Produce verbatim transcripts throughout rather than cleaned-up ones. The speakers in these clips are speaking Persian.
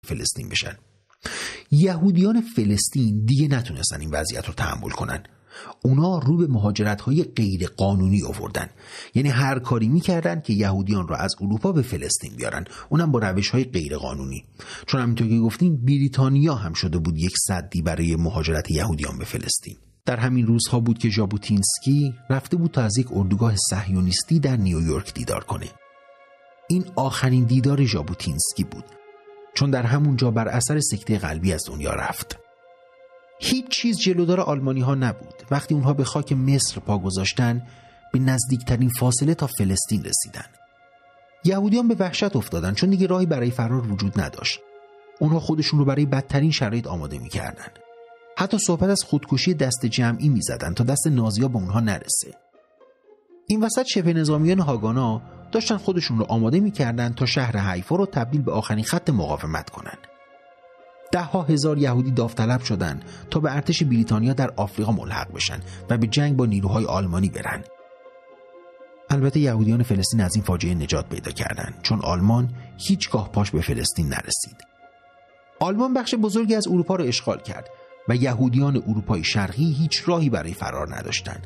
فلسطین بشن. یهودیان فلسطین دیگه نتونستن این وضعیت رو تحمل کنن. اونا رو به مهاجرت‌های غیر قانونی آوردن. یعنی هر کاری می‌کردن که یهودیان رو از اروپا به فلسطین بیارن، اونم با روش‌های غیر قانونی. چون همینطور که گفتیم بریتانیا هم شده بود یک سدی برای مهاجرت یهودیان به فلسطین. در همین روزها بود که ژابوتینسکی رفته بود تا از یک اردوگاه صهیونیستی در نیویورک دیدار کنه. این آخرین دیدار ژابوتینسکی بود، چون در همون جا بر اثر سکته قلبی از دنیا رفت. هیچ چیز جلودار آلمانی ها نبود. وقتی اونها به خاک مصر پا گذاشتن، به نزدیکترین فاصله تا فلسطین رسیدن. یهودیان به وحشت افتادن، چون دیگه راهی برای فرار وجود نداشت. اونها خودشون رو برای بدترین شرایط آماده می‌کردن. حتی صحبت از خودکشی دست جمعی می‌زدن تا دست نازی‌ها به اونها نرسه. این وسط شبه نظامیان هاگانا داشتن خودشون رو آماده می‌کردن تا شهر حیفا رو تبدیل به آخرین خط مقاومت کنن. ده ها هزار یهودی داوطلب شدن تا به ارتش بریتانیا در آفریقا ملحق بشن و به جنگ با نیروهای آلمانی برن. البته یهودیان فلسطین از این فاجعه نجات پیدا کردن، چون آلمان هیچگاه پاش به فلسطین نرسید. آلمان بخش بزرگی از اروپا رو اشغال کرد و یهودیان اروپای شرقی هیچ راهی برای فرار نداشتند.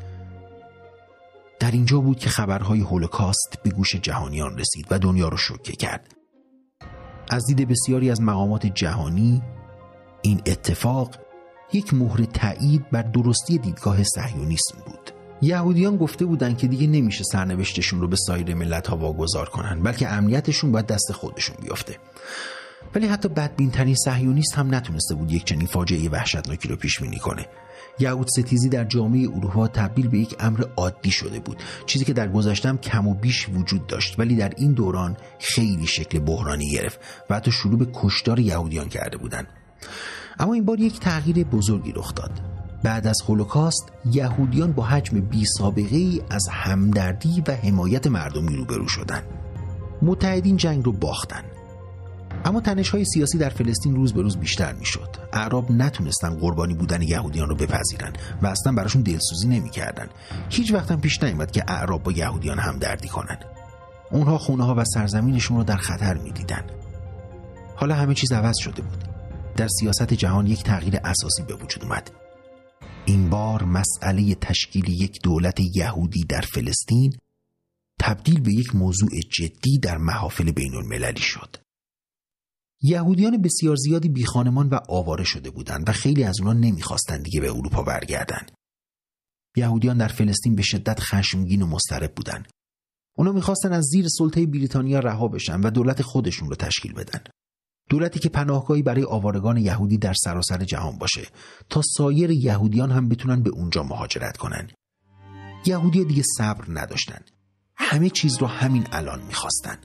در اینجا بود که خبرهای هولوکاست به گوش جهانیان رسید و دنیا رو شوکه کرد. از دید بسیاری از مقامات جهانی، این اتفاق یک مهر تایید بر درستی دیدگاه صهیونیسم بود. یهودیان گفته بودند که دیگه نمیشه سرنوشتشون رو به سایر ملت‌ها واگذار کنن، بلکه امنیتشون باید دست خودشون بیفته. ولی حتی بدبین‌ترین صهیونیست هم نتونسته بود یک چنین فاجعه وحشتناکی رو پیش بینی کنه. یهود ستیزی در جامعه اروپا تبدیل به یک امر عادی شده بود، چیزی که در گذشته هم کم و بیش وجود داشت، ولی در این دوران خیلی شکل بحرانی گرفت و حتی شروع به کشتار یهودیان کرده بودند. اما این بار یک تغییر بزرگی رخ داد. بعد از هولوکاست یهودیان با حجم بی سابقه ای از همدردی و حمایت مردمی روبرو شدند. متحدین جنگ رو باختن. اما تنش‌های سیاسی در فلسطین روز به روز بیشتر می‌شد. اعراب نتونستن قربانی بودن یهودیان رو بپذیرن و اصلا براشون دلسوزی نمی‌کردن. هیچ وقت هم پیش نیامد که اعراب با یهودیان همدردی کنن. اونها خونه‌ها و سرزمینشون رو در خطر می‌دیدن. حالا همه چیز عوض شده بود. در سیاست جهان یک تغییر اساسی به وجود اومد. این بار مسئله تشکیل یک دولت یهودی در فلسطین تبدیل به یک موضوع جدی در محافل بین‌المللی شد. یهودیان بسیار زیادی بی خانمان و آواره شده بودند و خیلی از اونها نمیخواستند دیگه به اروپا برگردن. یهودیان در فلسطین به شدت خشمگین و مضطرب بودند. اونا میخواستن از زیر سلطه بریتانیا رها بشن و دولت خودشون رو تشکیل بدن. دولتی که پناهگاهی برای آوارگان یهودی در سراسر جهان باشه تا سایر یهودیان هم بتونن به اونجا مهاجرت کنن. یهودی‌ها دیگه صبر نداشتن. همه چیز رو همین الان میخواستن.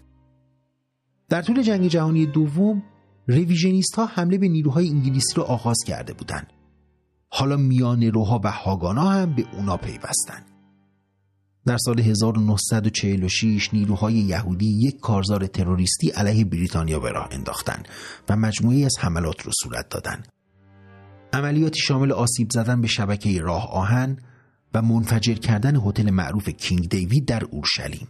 در طول جنگ جهانی دوم رویژنیست ها حمله به نیروهای انگلیسی رو آغاز کرده بودند. حالا میانه‌روها و هاگانا هم به اونا پیوستن. در سال هزار و نهصد و چهل و شش نیروهای یهودی یک کارزار تروریستی علیه بریتانیا به راه انداختن و مجموعه‌ای از حملات رو صورت دادن. عملیاتی شامل آسیب زدن به شبکه راه آهن و منفجر کردن هتل معروف کینگ دیوید در اورشلیم.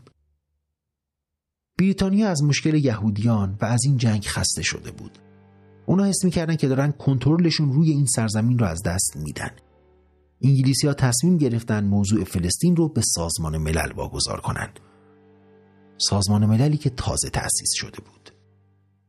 بریتانیا از مشکل یهودیان و از این جنگ خسته شده بود. اونا حس می‌کردن که دارن کنترلشون روی این سرزمین رو از دست میدن. انگلیسی‌ها تصمیم گرفتن موضوع فلسطین رو به سازمان ملل واگذار کنن. سازمان مللی که تازه تأسیس شده بود.